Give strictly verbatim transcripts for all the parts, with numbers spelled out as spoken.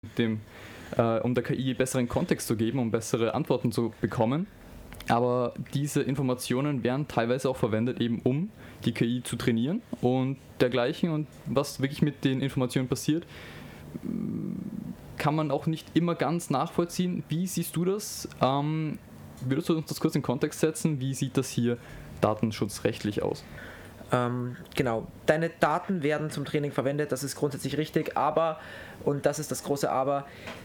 dem, äh, um der K I besseren Kontext zu geben, um bessere Antworten zu bekommen. Aber diese Informationen werden teilweise auch verwendet, eben um die K I zu trainieren und dergleichen. Und was wirklich mit den Informationen passiert, kann man auch nicht immer ganz nachvollziehen. Wie siehst du das? Ähm, würdest du uns das kurz in Kontext setzen? Wie sieht das hier datenschutzrechtlich aus? Ähm, genau, deine Daten werden zum Training verwendet, das ist grundsätzlich richtig, aber, und das ist das große Aber,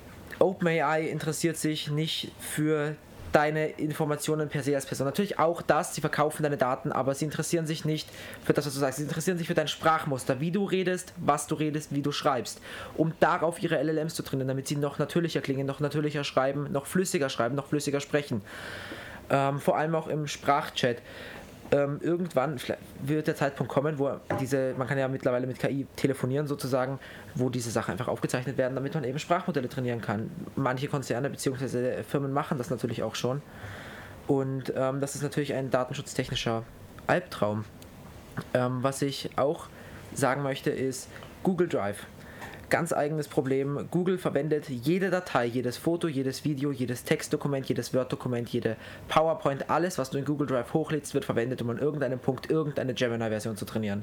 OpenAI interessiert sich nicht für deine Informationen per se als Person. Natürlich auch das, sie verkaufen deine Daten, aber sie interessieren sich nicht für das, was du sagst. Sie interessieren sich für dein Sprachmuster, wie du redest, was du redest, wie du schreibst, um darauf ihre L L Ms zu trainieren, damit sie noch natürlicher klingen, noch natürlicher schreiben, noch flüssiger schreiben, noch flüssiger sprechen. Ähm, vor allem auch im Sprachchat. Ähm, irgendwann wird der Zeitpunkt kommen, wo diese, man kann ja mittlerweile mit K I telefonieren sozusagen, wo diese Sachen einfach aufgezeichnet werden, damit man eben Sprachmodelle trainieren kann. Manche Konzerne bzw. Firmen machen das natürlich auch schon und ähm, das ist natürlich ein datenschutztechnischer Albtraum. Ähm, was ich auch sagen möchte ist Google Drive. Ganz eigenes Problem. Google verwendet jede Datei, jedes Foto, jedes Video, jedes Textdokument, jedes Word-Dokument, jede PowerPoint, alles, was du in Google Drive hochlädst, wird verwendet, um an irgendeinem Punkt irgendeine Gemini-Version zu trainieren.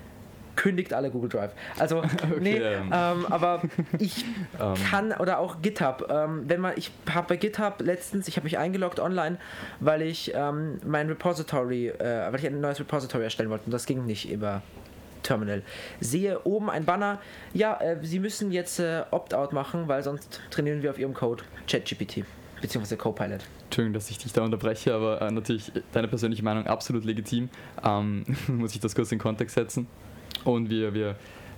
Kündigt alle Google Drive. Also, okay, nee, ähm, aber ich um. kann, oder auch GitHub, ähm, wenn man, ich habe bei GitHub letztens, ich habe mich eingeloggt online, weil ich ähm, mein Repository, äh, weil ich ein neues Repository erstellen wollte und das ging nicht über Terminal. Sehe oben ein Banner, ja, äh, Sie müssen jetzt äh, Opt-out machen, weil sonst trainieren wir auf Ihrem Code ChatGPT, beziehungsweise Copilot. Entschuldigung, dass ich dich da unterbreche, aber äh, natürlich deine persönliche Meinung absolut legitim. Ähm, muss ich das kurz in Kontext setzen. Und wir, wir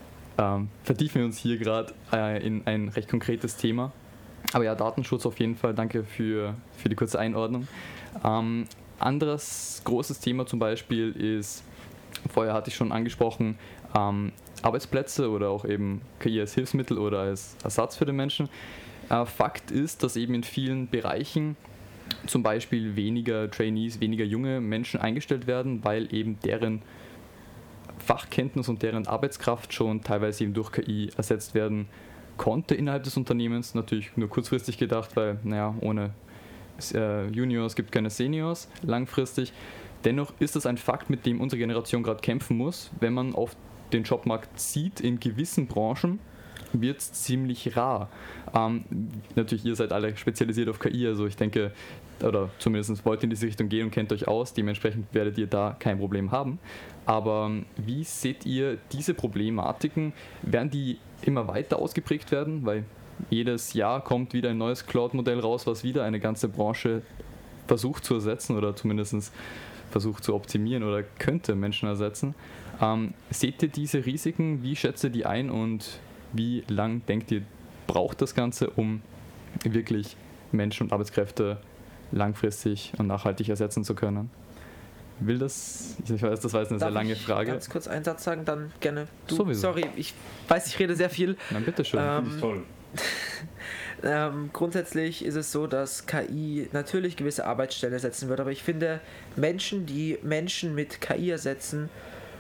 ähm, vertiefen uns hier gerade äh, in ein recht konkretes Thema. Aber ja, Datenschutz auf jeden Fall, danke für, für die kurze Einordnung. Ähm, anderes großes Thema zum Beispiel ist, vorher hatte ich schon angesprochen, ähm, Arbeitsplätze oder auch eben K I als Hilfsmittel oder als Ersatz für den Menschen. Äh, Fakt ist, dass eben in vielen Bereichen zum Beispiel weniger Trainees, weniger junge Menschen eingestellt werden, weil eben deren Fachkenntnis und deren Arbeitskraft schon teilweise eben durch K I ersetzt werden konnte innerhalb des Unternehmens. Natürlich nur kurzfristig gedacht, weil naja, ohne äh, Juniors gibt es keine Seniors langfristig. Dennoch ist es ein Fakt, mit dem unsere Generation gerade kämpfen muss. Wenn man auf den Jobmarkt sieht, in gewissen Branchen wird es ziemlich rar. Ähm, natürlich, ihr seid alle spezialisiert auf K I, also ich denke, oder zumindest wollt ihr in diese Richtung gehen und kennt euch aus, dementsprechend werdet ihr da kein Problem haben. Aber wie seht ihr diese Problematiken? Werden die immer weiter ausgeprägt werden? Weil jedes Jahr kommt wieder ein neues Cloud-Modell raus, was wieder eine ganze Branche versucht zu ersetzen oder zumindest versucht zu optimieren oder könnte Menschen ersetzen. Ähm, seht ihr diese Risiken? Wie schätzt ihr die ein und wie lang denkt ihr, braucht das Ganze, um wirklich Menschen und Arbeitskräfte langfristig und nachhaltig ersetzen zu können? Will das, ich weiß, das war jetzt eine Darf sehr lange ich Frage. Ganz kurz einen Satz sagen, dann gerne du. Sowieso. Sorry, ich weiß, ich rede sehr viel. Na, bitteschön. Ähm, das ist toll. ähm, grundsätzlich ist es so, dass K I natürlich gewisse Arbeitsstellen ersetzen wird, aber ich finde, Menschen, die Menschen mit K I ersetzen,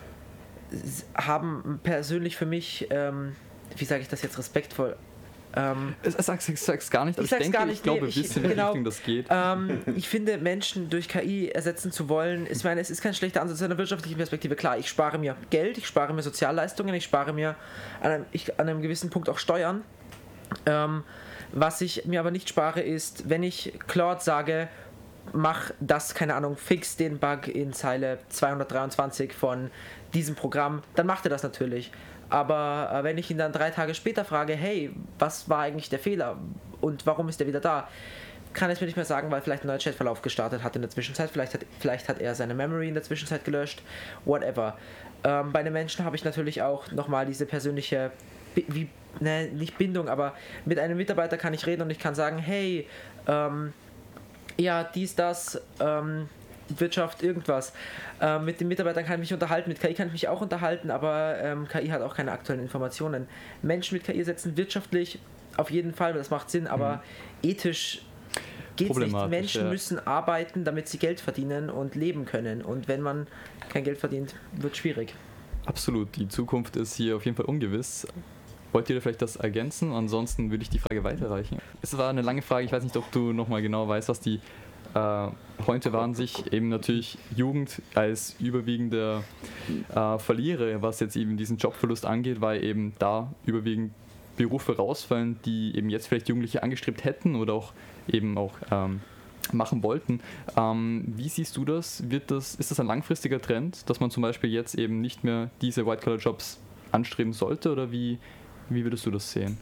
haben persönlich für mich, ähm, wie sage ich das jetzt respektvoll, Ähm, Sag's, sag's, sag's gar nicht, aber ich, ich, denke, gar nicht, ich glaube, nee, wir ich, wissen, in welche genau, Richtung das geht. Ähm, ich finde, Menschen durch K I ersetzen zu wollen, ich meine, es ist kein schlechter Ansatz aus einer wirtschaftlichen Perspektive. Klar, ich spare mir Geld, ich spare mir Sozialleistungen, ich spare mir an einem, ich, an einem gewissen Punkt auch Steuern. Ähm, was ich mir aber nicht spare, ist, wenn ich Claude sage, mach das, keine Ahnung, fix den Bug in Zeile zweihundertdreiundzwanzig von diesem Programm, dann macht er das natürlich. Aber äh, wenn ich ihn dann drei Tage später frage, hey, was war eigentlich der Fehler und warum ist der wieder da, kann er es mir nicht mehr sagen, weil vielleicht ein neuer Chatverlauf gestartet hat in der Zwischenzeit, vielleicht hat, vielleicht hat er seine Memory in der Zwischenzeit gelöscht, whatever. Ähm, bei den Menschen habe ich natürlich auch nochmal diese persönliche, wie, ne, nicht Bindung, aber mit einem Mitarbeiter kann ich reden und ich kann sagen, hey, ähm, ja, dies, das, ähm, Wirtschaft, irgendwas. Ähm, mit den Mitarbeitern kann ich mich unterhalten, mit K I kann ich mich auch unterhalten, aber ähm, K I hat auch keine aktuellen Informationen. Menschen mit K I setzen wirtschaftlich auf jeden Fall, das macht Sinn, aber mhm. ethisch geht es nicht. Menschen ja. müssen arbeiten, damit sie Geld verdienen und leben können. Und wenn man kein Geld verdient, wird es schwierig. Absolut, die Zukunft ist hier auf jeden Fall ungewiss. wollt ihr vielleicht das ergänzen? Ansonsten würde ich die Frage weiterreichen. Es war eine lange Frage, ich weiß nicht, ob du nochmal genau weißt, was die äh, Pointe waren, sich eben natürlich Jugend als überwiegender äh, Verlierer, was jetzt eben diesen Jobverlust angeht, weil eben da überwiegend Berufe rausfallen, die eben jetzt vielleicht Jugendliche angestrebt hätten oder auch eben auch ähm, machen wollten. Ähm, wie siehst du das? Wird das? Ist das ein langfristiger Trend, dass man zum Beispiel jetzt eben nicht mehr diese White-Collar-Jobs anstreben sollte, oder wie, wie würdest du das sehen?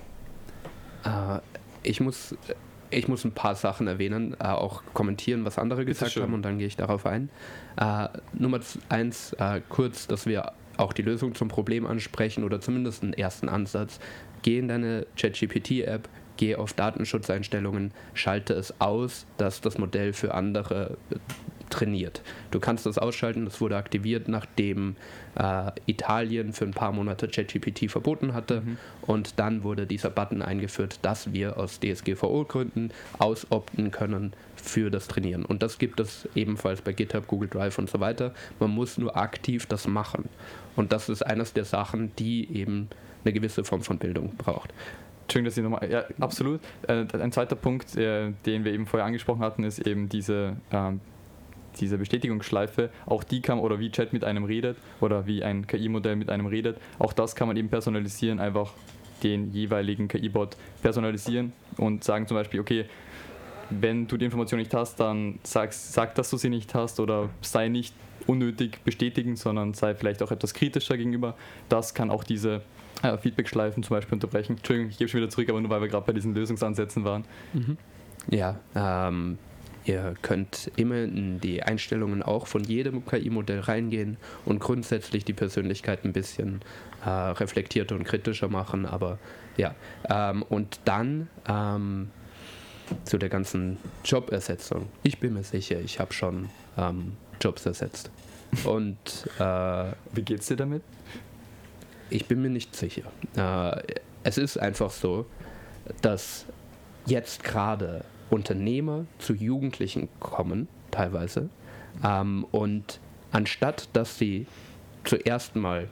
Äh, ich muss ich muss ein paar Sachen erwähnen, äh, auch kommentieren, was andere gesagt haben, und dann gehe ich darauf ein. Äh, Nummer eins, äh, kurz, dass wir auch die Lösung zum Problem ansprechen oder zumindest einen ersten Ansatz. Geh in deine ChatGPT-App, geh auf Datenschutzeinstellungen, schalte es aus, dass das Modell für andere äh, trainiert. Du kannst das ausschalten, das wurde aktiviert, nachdem äh, Italien für ein paar Monate ChatGPT verboten hatte, mhm. und dann wurde dieser Button eingeführt, dass wir aus D S G V O-Gründen ausopten können für das Trainieren. Und das gibt es ebenfalls bei GitHub, Google Drive und so weiter. Man muss nur aktiv das machen. Und das ist eines der Sachen, die eben eine gewisse Form von Bildung braucht. Entschuldigung, dass ich nochmal, ja, absolut. Äh, ein zweiter Punkt, äh, den wir eben vorher angesprochen hatten, ist eben diese, ähm, diese Bestätigungsschleife. Auch die kann, oder wie Chat mit einem redet oder wie ein K I-Modell mit einem redet, auch das kann man eben personalisieren, einfach den jeweiligen K I-Bot personalisieren und sagen zum Beispiel, okay, wenn du die Information nicht hast, dann sag, sag, dass du sie nicht hast, oder sei nicht unnötig bestätigen, sondern sei vielleicht auch etwas kritischer gegenüber. Das kann auch diese äh, Feedback-Schleifen zum Beispiel unterbrechen. Entschuldigung, ich gebe schon wieder zurück, aber nur weil wir gerade bei diesen Lösungsansätzen waren. Mhm. Ja, ähm, ihr könnt immer in die Einstellungen auch von jedem K I-Modell reingehen und grundsätzlich die Persönlichkeit ein bisschen äh, reflektierter und kritischer machen, aber ja. Ähm, und dann ähm, zu der ganzen Jobersetzung. Ich bin mir sicher, ich habe schon ähm, Jobs ersetzt. Und äh, wie geht's dir damit? Ich bin mir nicht sicher. Äh, es ist einfach so, dass jetzt gerade Unternehmer zu Jugendlichen kommen, teilweise, ähm, und anstatt dass sie zuerst mal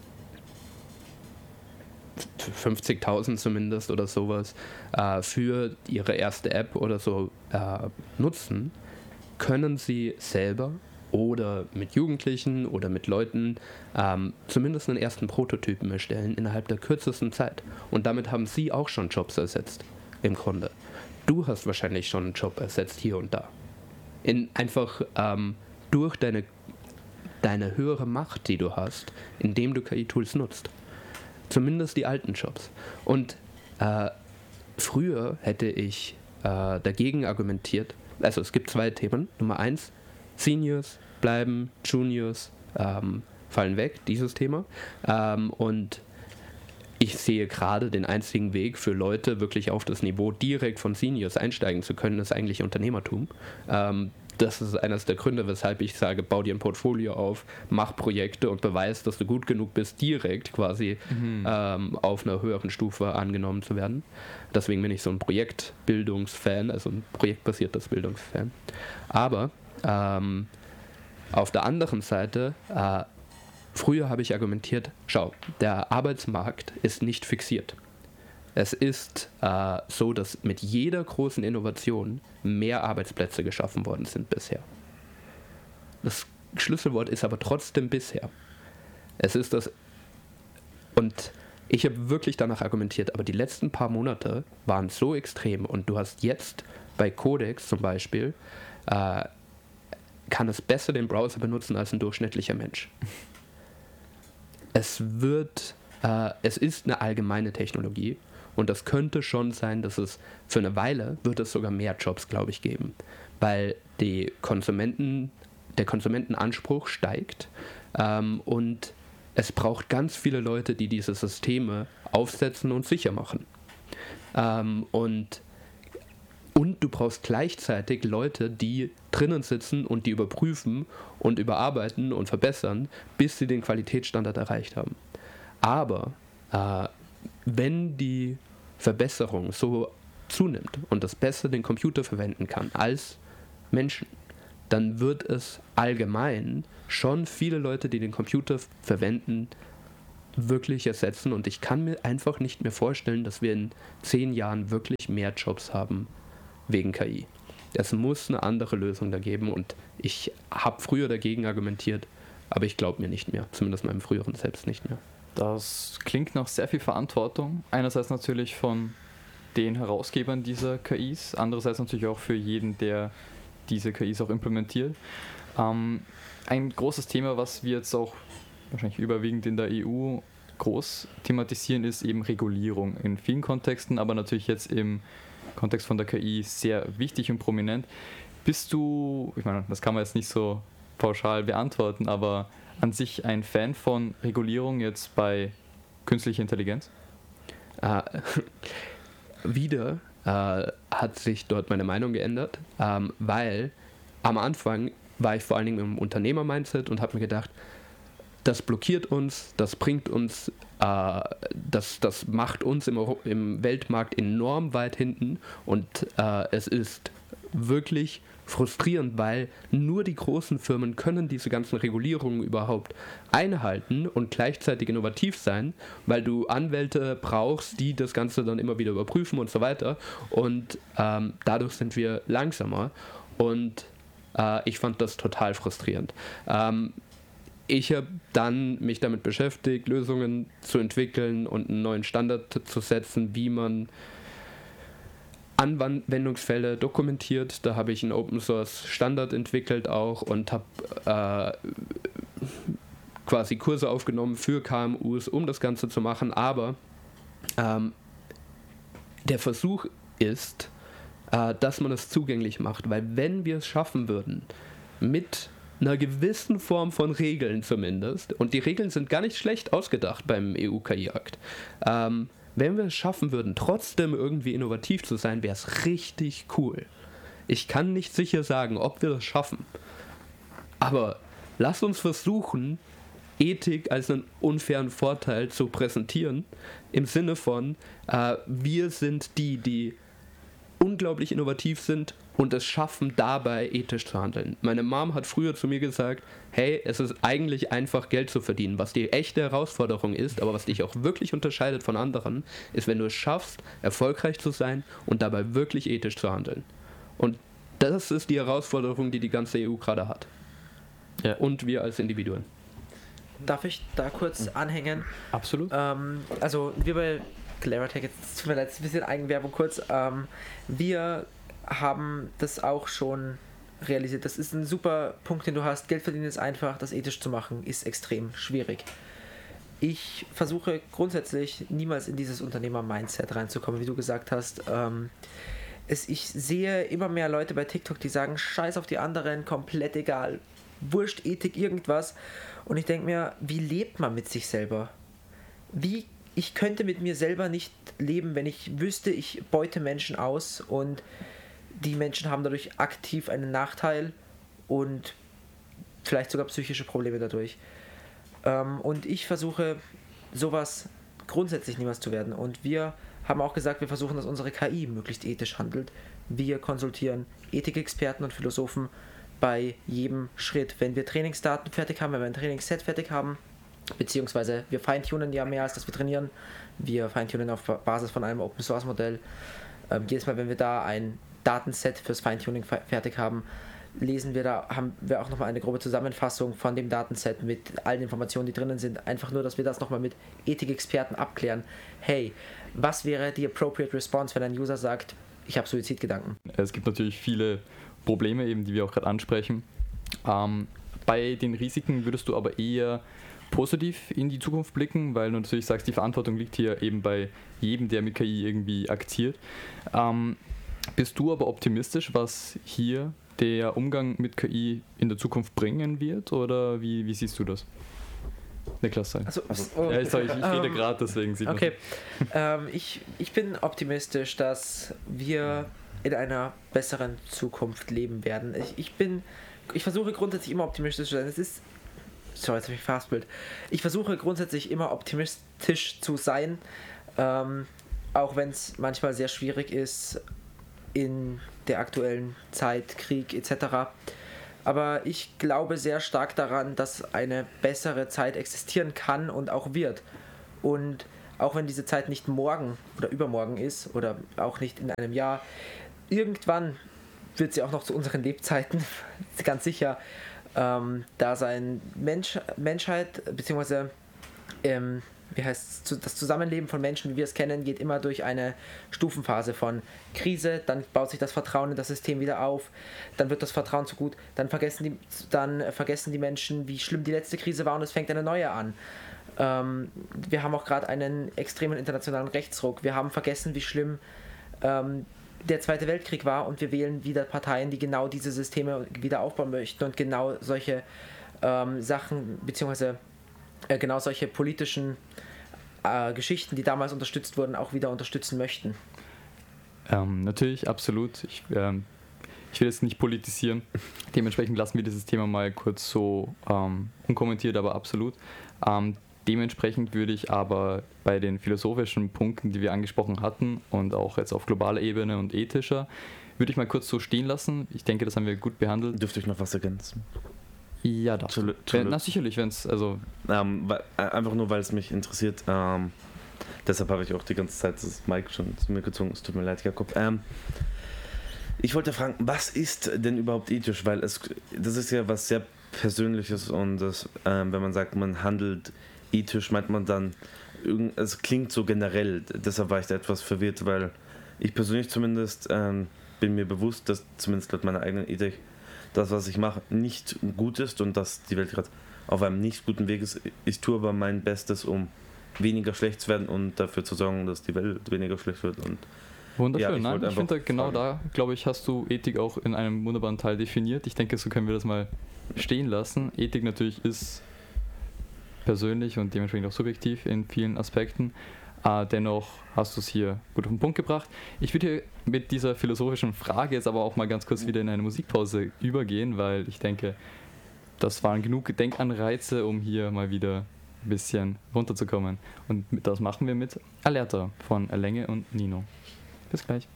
fünfzigtausend zumindest oder sowas äh, für ihre erste App oder so äh, nutzen, können sie selber oder mit Jugendlichen oder mit Leuten ähm, zumindest einen ersten Prototypen erstellen innerhalb der kürzesten Zeit. Und damit haben sie auch schon Jobs ersetzt, im Grunde. Du hast wahrscheinlich schon einen Job ersetzt hier und da. In einfach ähm, durch deine, deine höhere Macht, die du hast, indem du K I-Tools nutzt. Zumindest die alten Jobs. Und äh, früher hätte ich äh, dagegen argumentiert, also es gibt zwei Themen. Nummer eins, Seniors bleiben, Juniors ähm, fallen weg, dieses Thema. Ähm, und ich sehe gerade den einzigen Weg für Leute, wirklich auf das Niveau direkt von Seniors einsteigen zu können, ist eigentlich Unternehmertum. Ähm, das ist eines der Gründe, weshalb ich sage, bau dir ein Portfolio auf, mach Projekte und beweis, dass du gut genug bist, direkt quasi mhm. ähm, auf einer höheren Stufe angenommen zu werden. Deswegen bin ich so ein Projektbildungsfan, also ein projektbasiertes Bildungsfan. Aber ähm, auf der anderen Seite, äh, früher habe ich argumentiert, schau, der Arbeitsmarkt ist nicht fixiert. Es ist äh, so, dass mit jeder großen Innovation mehr Arbeitsplätze geschaffen worden sind bisher. Das Schlüsselwort ist aber trotzdem bisher. Es ist das, und ich habe wirklich danach argumentiert, aber die letzten paar Monate waren so extrem, und du hast jetzt bei Codex zum Beispiel, äh, kann es besser den Browser benutzen als ein durchschnittlicher Mensch. Es wird, äh, es ist eine allgemeine Technologie, und das könnte schon sein, dass es für eine Weile wird es sogar mehr Jobs, glaube ich, geben, weil die Konsumenten, der Konsumentenanspruch steigt, ähm, und es braucht ganz viele Leute, die diese Systeme aufsetzen und sicher machen. Ähm, und Und du brauchst gleichzeitig Leute, die drinnen sitzen und die überprüfen und überarbeiten und verbessern, bis sie den Qualitätsstandard erreicht haben. Aber äh, wenn die Verbesserung so zunimmt und das besser den Computer verwenden kann als Menschen, dann wird es allgemein schon viele Leute, die den Computer verwenden, wirklich ersetzen und ich kann mir einfach nicht mehr vorstellen, dass wir in zehn Jahren wirklich mehr Jobs haben wegen K I. Es muss eine andere Lösung da geben und ich habe früher dagegen argumentiert, aber ich glaube mir nicht mehr, zumindest meinem früheren Selbst nicht mehr. Das klingt nach sehr viel Verantwortung. Einerseits natürlich von den Herausgebern dieser K Is, andererseits natürlich auch für jeden, der diese K Is auch implementiert. Ähm, ein großes Thema, was wir jetzt auch wahrscheinlich überwiegend in der E U groß thematisieren, ist eben Regulierung in vielen Kontexten, aber natürlich jetzt im Kontext von der K I sehr wichtig und prominent. Bist du, ich meine, das kann man jetzt nicht so pauschal beantworten, aber an sich ein Fan von Regulierung jetzt bei künstlicher Intelligenz? Äh, wieder äh, hat sich dort meine Meinung geändert, ähm, weil am Anfang war ich vor allen Dingen im Unternehmer-Mindset und habe mir gedacht, das blockiert uns, das bringt uns, äh, das, das macht uns im, Euro- im Weltmarkt enorm weit hinten und äh, es ist wirklich frustrierend, weil nur die großen Firmen können diese ganzen Regulierungen überhaupt einhalten und gleichzeitig innovativ sein, weil du Anwälte brauchst, die das Ganze dann immer wieder überprüfen und so weiter und ähm, dadurch sind wir langsamer und äh, ich fand das total frustrierend. Ähm, Ich habe dann mich damit beschäftigt, Lösungen zu entwickeln und einen neuen Standard zu setzen, wie man Anwendungsfälle dokumentiert. Da habe ich einen Open Source Standard entwickelt auch und habe äh, quasi Kurse aufgenommen für K M Us, um das Ganze zu machen. Aber ähm, der Versuch ist, äh, dass man es zugänglich macht, weil wenn wir es schaffen würden, mit einer gewissen Form von Regeln zumindest, und die Regeln sind gar nicht schlecht ausgedacht beim E U-K I-Akt, ähm, wenn wir es schaffen würden, trotzdem irgendwie innovativ zu sein, wäre es richtig cool. Ich kann nicht sicher sagen, ob wir das schaffen, aber lass uns versuchen, Ethik als einen unfairen Vorteil zu präsentieren, im Sinne von, äh, wir sind die, die unglaublich innovativ sind und es schaffen, dabei ethisch zu handeln. Meine Mom hat früher zu mir gesagt, hey, es ist eigentlich einfach Geld zu verdienen. Was die echte Herausforderung ist, aber was dich auch wirklich unterscheidet von anderen, ist, wenn du es schaffst, erfolgreich zu sein und dabei wirklich ethisch zu handeln. Und das ist die Herausforderung, die die ganze E U gerade hat. Ja. Und wir als Individuen. Darf ich da kurz anhängen? Absolut. Ähm, also wir bei Clarotech, jetzt tut mir leid, ein bisschen Eigenwerbung kurz, ähm, wir haben das auch schon realisiert. Das ist ein super Punkt, den du hast. Geld verdienen ist einfach, das ethisch zu machen, ist extrem schwierig. Ich versuche grundsätzlich niemals in dieses Unternehmer-Mindset reinzukommen, wie du gesagt hast. Ähm, es, ich sehe immer mehr Leute bei TikTok, die sagen, scheiß auf die anderen, komplett egal, wurscht, Ethik, irgendwas. Und ich denke mir, wie lebt man mit sich selber? Wie Ich könnte mit mir selber nicht leben, wenn ich wüsste, ich beute Menschen aus und die Menschen haben dadurch aktiv einen Nachteil und vielleicht sogar psychische Probleme dadurch. Ähm, und ich versuche, sowas grundsätzlich niemals zu werden. Und wir haben auch gesagt, wir versuchen, dass unsere K I möglichst ethisch handelt. Wir konsultieren Ethikexperten und Philosophen bei jedem Schritt. Wenn wir Trainingsdaten fertig haben, wenn wir ein Trainingsset fertig haben, beziehungsweise wir feintunen ja mehr, als dass wir trainieren. Wir feintunen auf Basis von einem Open-Source-Modell. Ähm, jedes Mal, wenn wir da ein Datenset fürs Feintuning fe- fertig haben, lesen wir da, haben wir auch nochmal eine grobe Zusammenfassung von dem Datenset mit allen Informationen, die drinnen sind. Einfach nur, dass wir das nochmal mit Ethikexperten abklären. Hey, was wäre die appropriate response, wenn ein User sagt, ich habe Suizidgedanken? Es gibt natürlich viele Probleme, eben, die wir auch gerade ansprechen. Ähm, bei den Risiken würdest du aber eher positiv in die Zukunft blicken, weil du natürlich sagst, die Verantwortung liegt hier eben bei jedem, der mit K I irgendwie agiert. Ähm, bist du aber optimistisch, was hier der Umgang mit K I in der Zukunft bringen wird, oder wie, wie siehst du das? Niklas, sei. Also, Oh, ja, sorry, ich, ich rede ähm, gerade, deswegen sieht man Okay, ähm, ich, ich bin optimistisch, dass wir in einer besseren Zukunft leben werden. Ich, ich bin, ich versuche grundsätzlich immer optimistisch zu sein. Es ist Sorry, jetzt habe ich verhaspelt. Ich versuche grundsätzlich immer optimistisch zu sein, ähm, auch wenn es manchmal sehr schwierig ist in der aktuellen Zeit, Krieg et cetera. Aber ich glaube sehr stark daran, dass eine bessere Zeit existieren kann und auch wird. Und auch wenn diese Zeit nicht morgen oder übermorgen ist oder auch nicht in einem Jahr, irgendwann wird sie auch noch zu unseren Lebzeiten ganz sicher ähm, da sein. Mensch, Menschheit, beziehungsweise ähm, wie heißt es, das Zusammenleben von Menschen, wie wir es kennen, geht immer durch eine Stufenphase von Krise, dann baut sich das Vertrauen in das System wieder auf, dann wird das Vertrauen zu gut, dann vergessen die, dann vergessen die Menschen, wie schlimm die letzte Krise war und es fängt eine neue an. Ähm, wir haben auch gerade einen extremen internationalen Rechtsruck, wir haben vergessen, wie schlimm ähm, der Zweite Weltkrieg war und wir wählen wieder Parteien, die genau diese Systeme wieder aufbauen möchten und genau solche ähm, Sachen, beziehungsweise äh, genau solche politischen äh, Geschichten, die damals unterstützt wurden, auch wieder unterstützen möchten. Ähm, natürlich, absolut. Ich, ähm, ich will jetzt nicht politisieren. Dementsprechend lassen wir dieses Thema mal kurz so ähm, unkommentiert, aber absolut. Ähm, Dementsprechend würde ich aber bei den philosophischen Punkten, die wir angesprochen hatten und auch jetzt auf globaler Ebene und ethischer, würde ich mal kurz so stehen lassen. Ich denke, das haben wir gut behandelt. Dürfte ich noch was ergänzen? Ja, darfst du. Na, sicherlich, wenn es, also... Ähm, weil, einfach nur, weil es mich interessiert. Ähm, deshalb habe ich auch die ganze Zeit das Mike schon zu mir gezogen. Es tut mir leid, Jakob. Ähm, ich wollte fragen, was ist denn überhaupt ethisch? Weil es, das ist ja was sehr Persönliches und das, ähm, wenn man sagt, man handelt ethisch, meint man dann, es klingt so generell, deshalb war ich da etwas verwirrt, weil ich persönlich zumindest ähm, bin mir bewusst, dass zumindest laut meiner eigenen Ethik das, was ich mache, nicht gut ist und dass die Welt gerade auf einem nicht guten Weg ist. Ich tue aber mein Bestes, um weniger schlecht zu werden und dafür zu sorgen, dass die Welt weniger schlecht wird. Und wunderschön, ja, ich nein, ich finde genau fragen. da, glaube ich, hast du Ethik auch in einem wunderbaren Teil definiert. Ich denke, so können wir das mal stehen lassen. Ethik natürlich ist persönlich und dementsprechend auch subjektiv in vielen Aspekten. Äh, dennoch hast du es hier gut auf den Punkt gebracht. Ich würde hier mit dieser philosophischen Frage jetzt aber auch mal ganz kurz wieder in eine Musikpause übergehen, weil ich denke, das waren genug Denkanreize, um hier mal wieder ein bisschen runterzukommen. Und das machen wir mit Alerta von Länge und Nino. Bis gleich.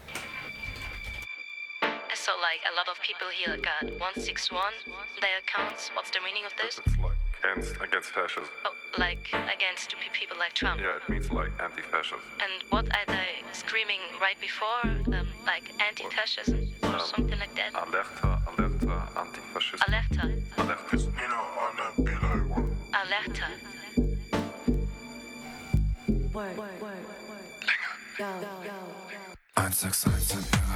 So like a lot of people here got one six one their accounts. What's the meaning of this? It's like against, against fascism. Oh, like against stupid people like Trump. Yeah, it means like anti-fascism. And what are they screaming right before? Um, like anti-fascism or Um, something like that? Alerta, alerta, antifascism. Alerta. Alertism. You know, on the below one. Alerta. Word, word, word. eins sechs eins